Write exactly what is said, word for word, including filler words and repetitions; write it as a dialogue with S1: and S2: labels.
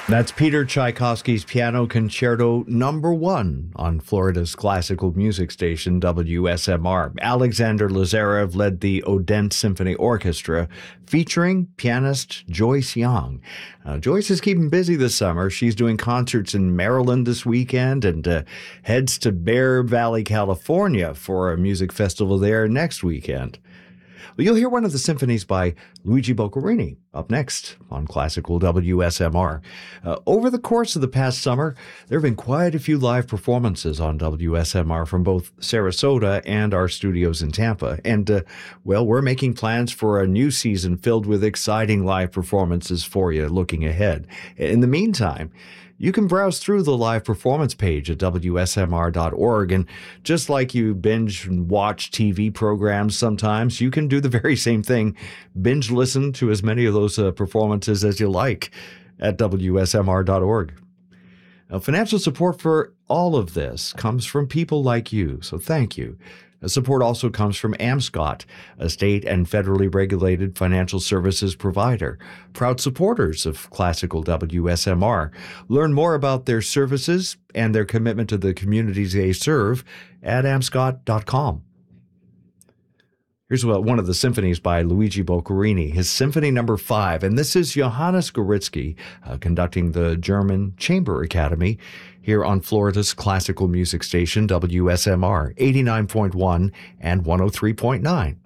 S1: That's Peter Tchaikovsky's Piano Concerto Number One on Florida's classical music station, W S M R. Alexander Lazarev led the Odense Symphony Orchestra, featuring pianist Joyce Young. Uh, Joyce is keeping busy this summer. She's doing concerts in Maryland this weekend and uh, heads to Bear Valley, California for a music festival there next weekend. Well, you'll hear one of the symphonies by Luigi Boccherini up next on Classical W S M R. Uh, over the course of the past summer, there have been quite a few live performances on W S M R from both Sarasota and our studios in Tampa. And, uh, well, we're making plans for a new season filled with exciting live performances for you looking ahead. In the meantime, you can browse through the live performance page at W S M R dot org, and just like you binge and watch T V programs sometimes, you can do the very same thing. Binge listen to as many of those uh, performances as you like at W S M R dot org. Now, financial support for all of this comes from people like you, so thank you. Support also comes from Amscot, a state and federally regulated financial services provider, proud supporters of Classical W S M R. Learn more about their services and their commitment to the communities they serve at amscot dot com. Here's one of the symphonies by Luigi Boccherini, his Symphony Number Five, and this is Johannes Goritzky uh, conducting the German Chamber Academy here on Florida's classical music station, W S M R, eighty-nine point one and one oh three point nine.